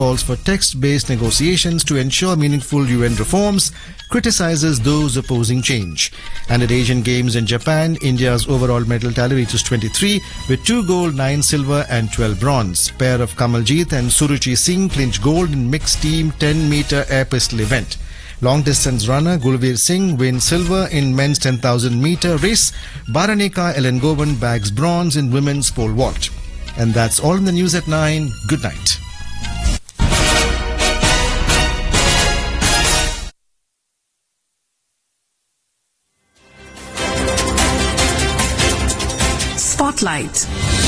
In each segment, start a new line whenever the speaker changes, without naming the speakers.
calls for text-based negotiations to ensure meaningful UN reforms, criticizes those opposing change. And at Asian Games in Japan, India's overall medal tally reaches 23 with 2 gold, 9 silver and 12 bronze. Pair of Kamaljeet and Suruchi Singh clinch gold in mixed team 10-meter air pistol event. Long distance runner Gulveer Singh wins silver in men's 10,000 meter race. Baraneka Elengovan bags bronze in women's pole vault. And that's all in the news at 9. Good night.
Spotlight.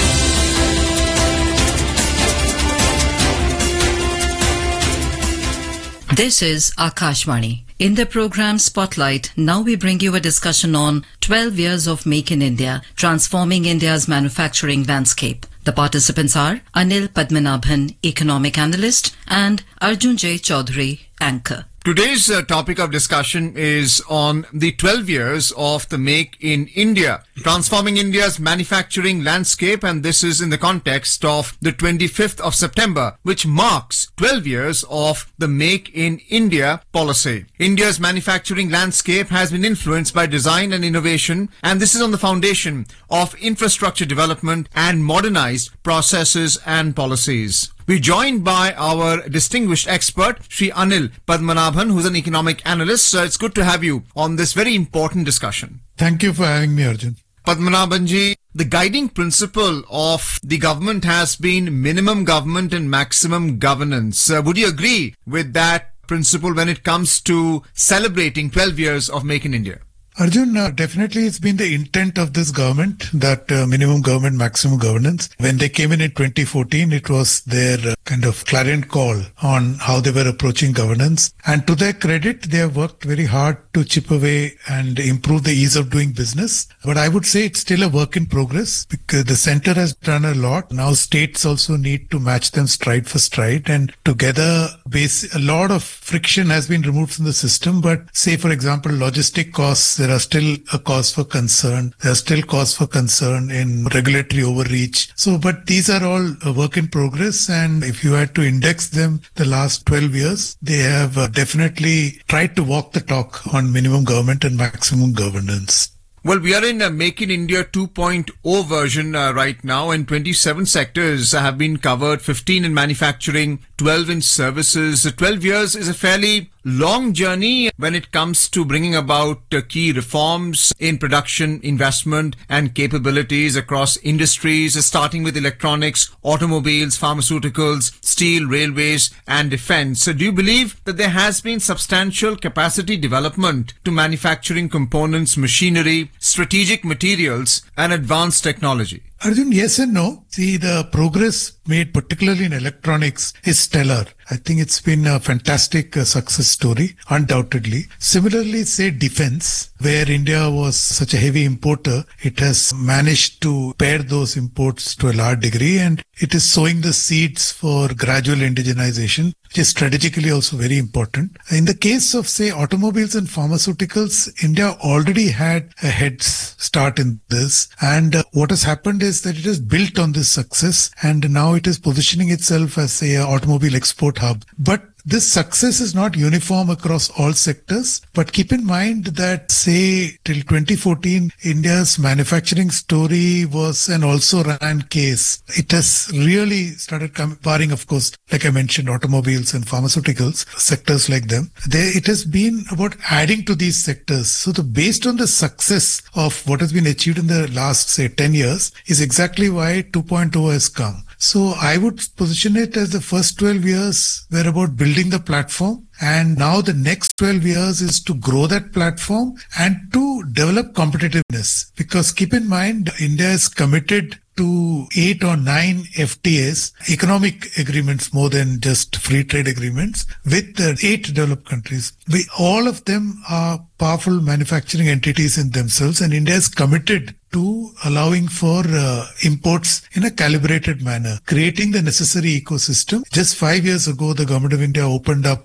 This is Akashvani. In the program Spotlight, now we bring you a discussion on 12 years of Make in India, transforming India's manufacturing landscape. The participants are Anil Padmanabhan, economic analyst, and Arjun J. Chaudhary, anchor.
Today's topic of discussion is on the 12 years of the Make in India, transforming India's manufacturing landscape, and this is in the context of the 25th of September, which marks 12 years of the Make in India policy. India's manufacturing landscape has been influenced by design and innovation, and this is on the foundation of infrastructure development and modernized processes and policies. We're joined by our distinguished expert, Sri Anil Padmanabhan, who's an economic analyst. So it's good to have you on this very important discussion.
Thank you for having me, Arjun.
Padmanabhanji, the guiding principle of the government has been minimum government and maximum governance. Would you agree with that principle when it comes to celebrating 12 years of Make in India?
Arjun, definitely it's been the intent of this government that minimum government, maximum governance. When they came in 2014, it was their kind of clarion call on how they were approaching governance. And to their credit, they have worked very hard to chip away and improve the ease of doing business. But I would say it's still a work in progress because the center has done a lot. Now states also need to match them stride for stride, and together a lot of friction has been removed from the system. But say, for example, logistic costs, there are still a cause for concern. There are still cause for concern in regulatory overreach. So, but these are all a work in progress. And if you had to index them the last 12 years, they have definitely tried to walk the talk on minimum government and maximum governance.
Well, we are in a Make in India 2.0 version right now, and 27 sectors have been covered, 15 in manufacturing, 12 in services. 12 years is a fairly long journey when it comes to bringing about key reforms in production, investment and capabilities across industries, starting with electronics, automobiles, pharmaceuticals, steel, railways and defense. So do you believe that there has been substantial capacity development to manufacturing components, machinery, strategic materials and advanced technology?
Arjun, yes and no. See, the progress made particularly in electronics is stellar. I think it's been a fantastic success story, undoubtedly. Similarly, say defense, where India was such a heavy importer, it has managed to pare those imports to a large degree, and it is sowing the seeds for gradual indigenization, which is strategically also very important. In the case of, say, automobiles and pharmaceuticals, India already had a head start in this, and what has happened is that it has built on this success, and now it is positioning itself as an automobile export hub. But this success is not uniform across all sectors, but keep in mind that, say, till 2014, India's manufacturing story was an also-ran case. It has really started barring, of course, like I mentioned, automobiles and pharmaceuticals, sectors like them. It has been about adding to these sectors. So based on the success of what has been achieved in the last, say, 10 years is exactly why 2.0 has come. So I would position it as the first 12 years were about building the platform, and now the next 12 years is to grow that platform and to develop competitiveness. Because keep in mind, India is committed to 8 or 9 FTAs, economic agreements more than just free trade agreements, with 8 developed countries. All of them are powerful manufacturing entities in themselves, and India is committed to allowing for imports in a calibrated manner, creating the necessary ecosystem. Just 5 years ago, the government of India opened up the space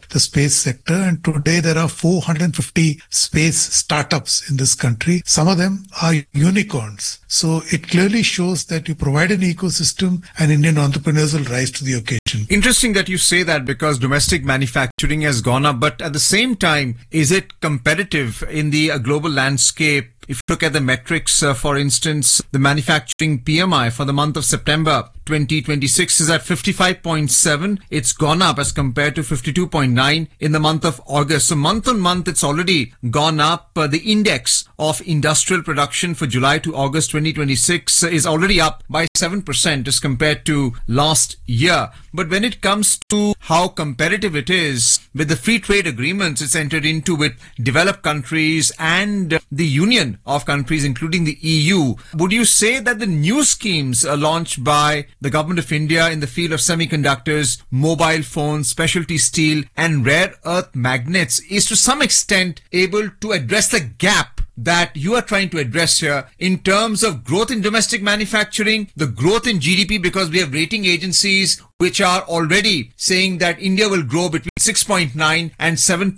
space sector. And today there are 450 space startups in this country. Some of them are unicorns. So it clearly shows that you provide an ecosystem and Indian entrepreneurs will rise to the occasion.
Interesting that you say that, because domestic manufacturing has gone up, but at the same time, is it competitive in the global landscape? If you look at the metrics, for instance, the manufacturing PMI for the month of September 2026 is at 55.7. It's gone up as compared to 52.9 in the month of August. So month on month, it's already gone up. The index of industrial production for July to August 2026 is already up by 7% as compared to last year. But when it comes to how competitive it is with the free trade agreements it's entered into with developed countries and the Union of countries, including the EU, would you say that the new schemes launched by the Government of India in the field of semiconductors, mobile phones, specialty steel and rare earth magnets is to some extent able to address the gap that you are trying to address here in terms of growth in domestic manufacturing, the growth in GDP, because we have rating agencies which are already saying that India will grow between 6.9 and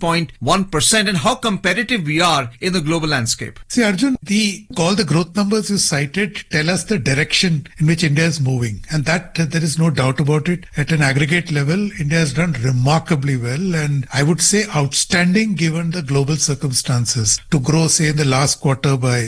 7.1%, and how competitive we are in the global landscape?
See, Arjun, all the growth numbers you cited tell us the direction in which India is moving, and that there is no doubt about it. At an aggregate level, India has done remarkably well, and I would say outstanding given the global circumstances. To grow, say, in the last quarter by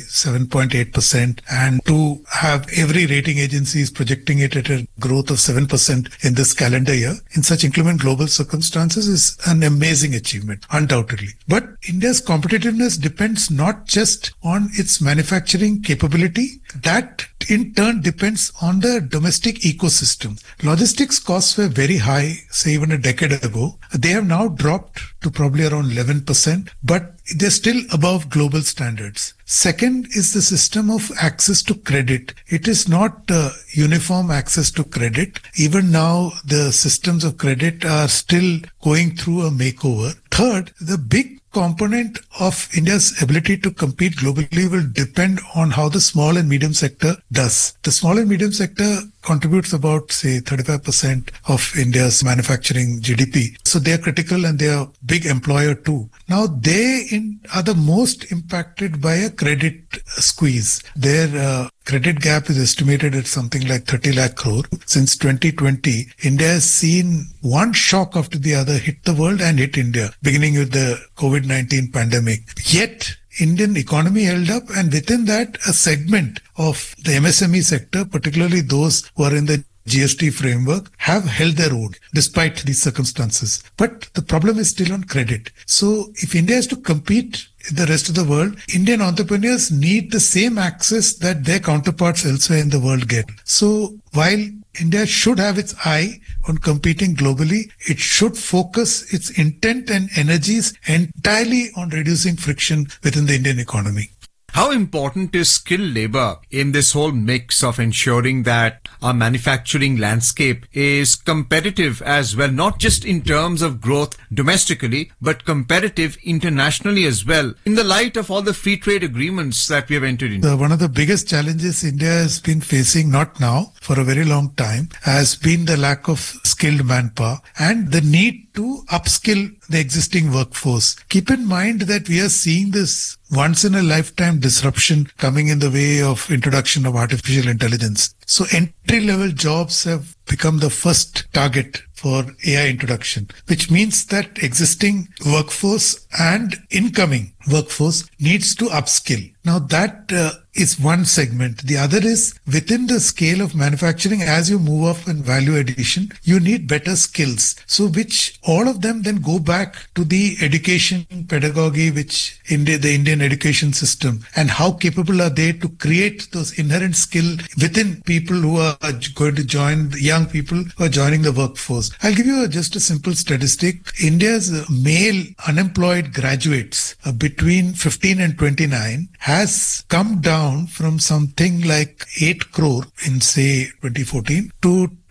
7.8%, and to have every rating agency is projecting it at a growth of 7% in this calendar year in such inclement global circumstances is an amazing achievement, undoubtedly. But India's competitiveness depends not just on its manufacturing capability, that in turn depends on the domestic ecosystem. Logistics costs were very high, say even a decade ago. They have now dropped to probably around 11%, but they're still above global standards. Second is the system of access to credit. It is not uniform access to credit. Even now, the systems of credit are still going through a makeover. Third, the big component of India's ability to compete globally will depend on how the small and medium sector does. The small and medium sector contributes about, say, 35% of India's manufacturing GDP. So they are critical and they are big employer too. Now they are the most impacted by a credit squeeze. Their credit gap is estimated at something like 30 lakh crore. Since 2020, India has seen one shock after the other hit the world and hit India, beginning with the COVID-19 pandemic. Yet, Indian economy held up, and within that, a segment of the MSME sector, particularly those who are in the GST framework, have held their own despite these circumstances. But the problem is still on credit. So if India is to compete in the rest of the world, Indian entrepreneurs need the same access that their counterparts elsewhere in the world get. So while India should have its eye on competing globally, it should focus its intent and energies entirely on reducing friction within the Indian economy.
How important is skilled labor in this whole mix of ensuring that our manufacturing landscape is competitive as well, not just in terms of growth domestically, but competitive internationally as well, in the light of all the free trade agreements that we have entered into?
One of the biggest challenges India has been facing, not now, for a very long time, has been the lack of skilled manpower and the need to upskill the existing workforce. Keep in mind that we are seeing this once in a lifetime disruption coming in the way of introduction of artificial intelligence. So entry-level jobs have become the first target for AI introduction, which means that existing workforce and incoming workforce needs to upskill. Now that is one segment. The other is within the scale of manufacturing, as you move up in value addition, you need better skills. So which all of them then go back to the education pedagogy, which the Indian education system, and how capable are they to create those inherent skill within people who are going to join, young people who are joining the workforce. I'll give you just a simple statistic. India's male unemployed graduates between 15 and 29 has come down from something like 8 crore in, say, 2014 to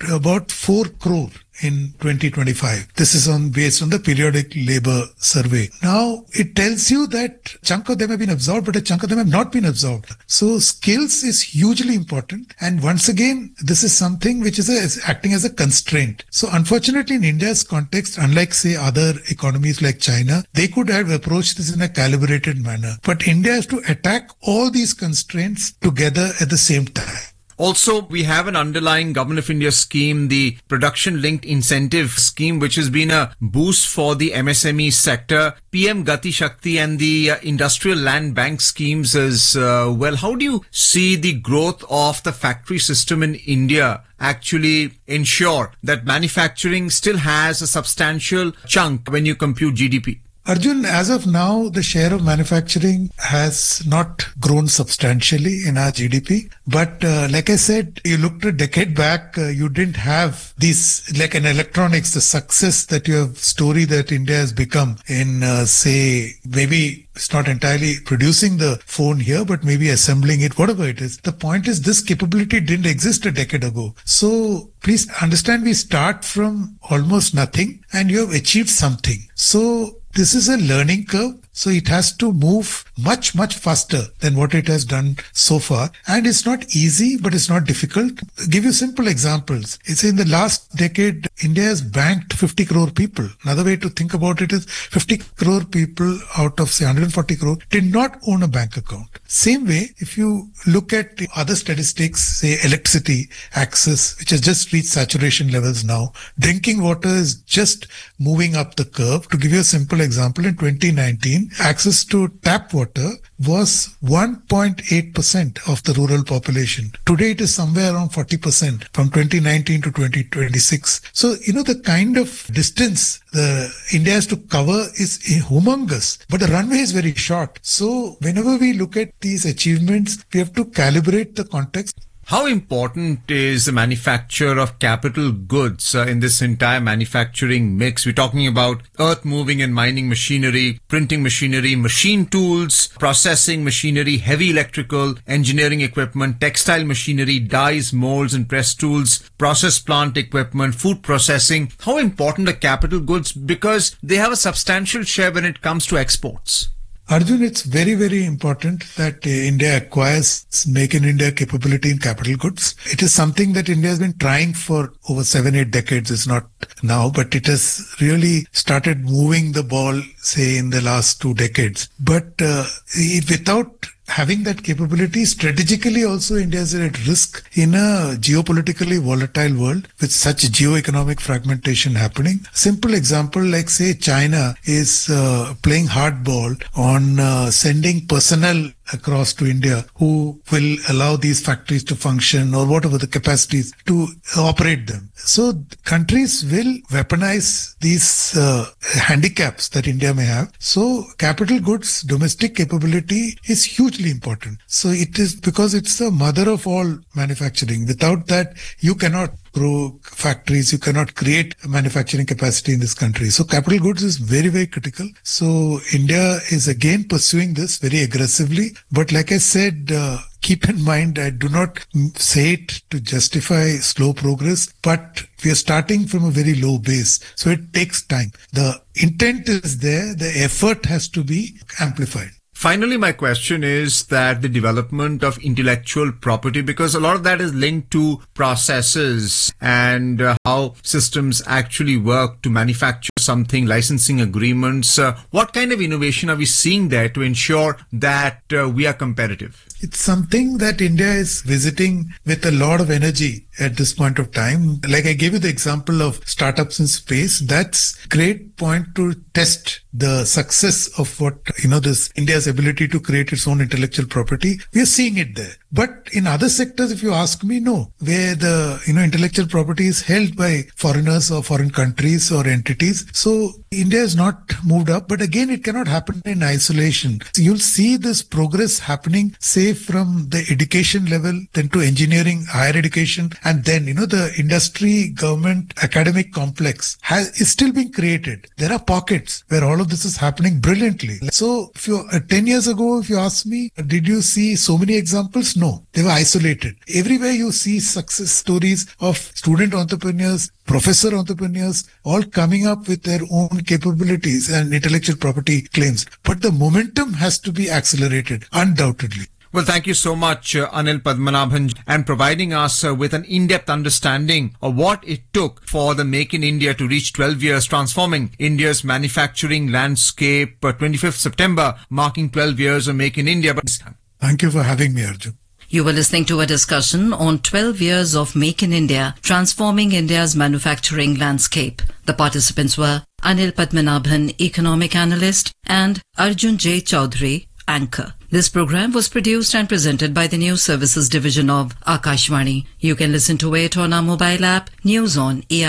about 4 crore in 2025. This is based on the periodic labor survey. Now, it tells you that a chunk of them have been absorbed, but a chunk of them have not been absorbed. So skills is hugely important. And once again, this is something which is acting as a constraint. So unfortunately, in India's context, unlike say other economies like China, they could have approached this in a calibrated manner. But India has to attack all these constraints together at the same time.
Also, we have an underlying Government of India scheme, the Production Linked Incentive Scheme, which has been a boost for the MSME sector, PM Gati Shakti and the Industrial Land Bank schemes as well. How do you see the growth of the factory system in India actually ensure that manufacturing still has a substantial chunk when you compute GDP?
Arjun, as of now, the share of manufacturing has not grown substantially in our GDP. But like I said, you looked a decade back, you didn't have this, like in electronics, the success that you have, story that India has become in, say, maybe it's not entirely producing the phone here, but maybe assembling it, whatever it is. The point is this capability didn't exist a decade ago. So please understand, we start from almost nothing and you have achieved something. So this is a learning curve. So it has to move much, much faster than what it has done so far. And it's not easy, but it's not difficult. I'll give you simple examples. It's in the last decade, India has banked 50 crore people. Another way to think about it is 50 crore people out of say 140 crore did not own a bank account. Same way, if you look at the other statistics, say electricity access, which has just reached saturation levels now, drinking water is just moving up the curve. To give you a simple example, in 2019, access to tap water was 1.8% of the rural population. Today it is somewhere around 40% from 2019 to 2026. So, the kind of distance the India has to cover is humongous, but the runway is very short. So whenever we look at these achievements, we have to calibrate the context.
How important is the manufacture of capital goods in this entire manufacturing mix? We're talking about earth moving and mining machinery, printing machinery, machine tools, processing machinery, heavy electrical, engineering equipment, textile machinery, dyes, molds and press tools, process plant equipment, food processing. How important are capital goods? Because they have a substantial share when it comes to exports.
Arjun, it's very, very important that India acquires Make in India capability in capital goods. It is something that India has been trying for over 7-8 decades. It's not now, but it has really started moving the ball, say, in the last 2 decades. But without having that capability, strategically also India is at risk in a geopolitically volatile world with such geo-economic fragmentation happening. Simple example, like say China is playing hardball on sending personnel across to India who will allow these factories to function or whatever the capacities to operate them. So countries will weaponize these handicaps that India may have. So capital goods, domestic capability is hugely important. So it is because it's the mother of all manufacturing. Without that, you cannot grow factories, you cannot create manufacturing capacity in this country. So capital goods is very, very critical. So India is again pursuing this very aggressively. But like I said, keep in mind, I do not say it to justify slow progress, but we are starting from a very low base. So it takes time. The intent is there. The effort has to be amplified.
Finally, my question is that the development of intellectual property, because a lot of that is linked to processes and how systems actually work to manufacture something, licensing agreements. What kind of innovation are we seeing there to ensure that we are competitive?
It's something that India is visiting with a lot of energy at this point of time. Like I gave you the example of startups in space. That's great point to test the success of what, this India's ability to create its own intellectual property. We are seeing it there. But in other sectors, if you ask me, no, where the, intellectual property is held by foreigners or foreign countries or entities. So India has not moved up, but again, it cannot happen in isolation. So you'll see this progress happening, say, from the education level, then to engineering, higher education, and then, the industry, government, academic complex is still being created. There are pockets where all of this is happening brilliantly. So, 10 years ago, if you ask me, did you see so many examples? No, they were isolated. Everywhere you see success stories of student entrepreneurs, professor entrepreneurs, all coming up with their own capabilities and intellectual property claims. But the momentum has to be accelerated, undoubtedly.
Well, thank you so much, Anil Padmanabhan, and providing us with an in-depth understanding of what it took for the Make in India to reach 12 years, transforming India's manufacturing landscape. 25th September, marking 12 years of Make in India.
Thank you for having me, Arjun.
You were listening to a discussion on 12 years of Make in India, transforming India's manufacturing landscape. The participants were Anil Padmanabhan, economic analyst, and Arjun J. Chaudhary, anchor. This program was produced and presented by the News Services Division of Akashvani. You can listen to it on our mobile app, News on AI.